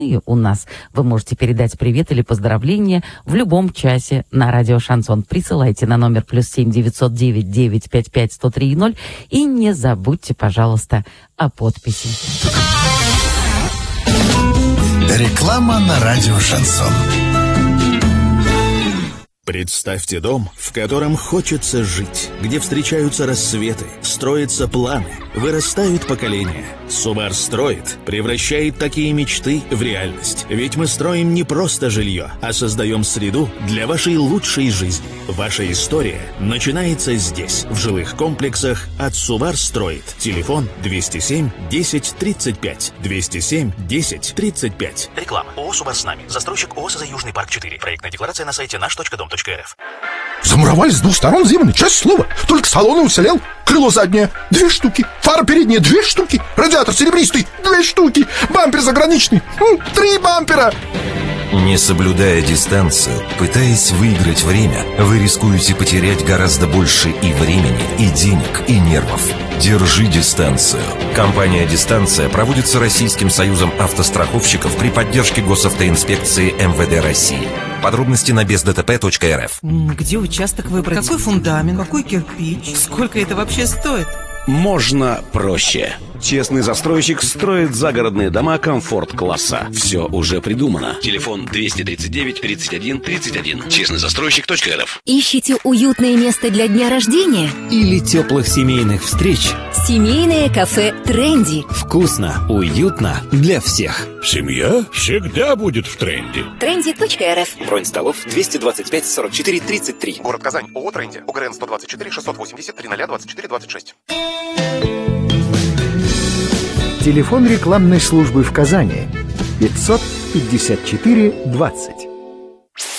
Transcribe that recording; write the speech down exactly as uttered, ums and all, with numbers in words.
И у нас вы можете передать привет или поздравления в любом часе на радио Шансон. Присылайте на номер плюс семь девятьсот девять девять пять пять сто три ноль и не забудьте, пожалуйста, о подписи. Реклама на радио Шансон. Представьте дом, в котором хочется жить, где встречаются рассветы, строятся планы, вырастают поколения. Субар строит, превращает такие мечты в реальность. Ведь мы строим не просто жилье, а создаем среду для вашей лучшей жизни. Ваша история начинается здесь, в жилых комплексах от Субар строит. Телефон двести семь десять тридцать пять. двести семь десять тридцать пять. Реклама. ООО «Субар с нами». Застройщик ООО «СЗ Южный парк четыре». Проектная декларация на сайте наш точка дом точка эр эф. Замуровали с двух сторон зимой, честное слово. Только салон и уцелел. Крыло заднее — две штуки. Фара передняя — две штуки. Радиатор серебристый — две штуки. Бампер заграничный — три бампера. Не соблюдая дистанцию, пытаясь выиграть время, вы рискуете потерять гораздо больше и времени, и денег, и нервов. Держи дистанцию. Компания «Дистанция» проводится Российским союзом автостраховщиков при поддержке госавтоинспекции эм вэ дэ России. Подробности на без дэ тэ пэ точка эр эф. Где участок выбрать? Какой фундамент? Какой кирпич? Сколько это вообще стоит? Можно проще. Честный застройщик строит загородные дома комфорт-класса. Все уже придумано. Телефон двести тридцать девять тридцать один тридцать один. честный застройщик точка эр эф. Ищите уютное место для дня рождения? Или теплых семейных встреч? Семейное кафе «Тренди». Вкусно, уютно для всех. Семья всегда будет в тренде. тренди точка эр эф. Бронь столов двести двадцать пять сорок четыре тридцать три. Город Казань. ООО «Тренди». ОГРН сто двадцать четыре шестьсот восемьдесят три ноль двадцать четыре двадцать шесть. Телефон рекламной службы в Казани пятьсот пятьдесят четыре двадцать.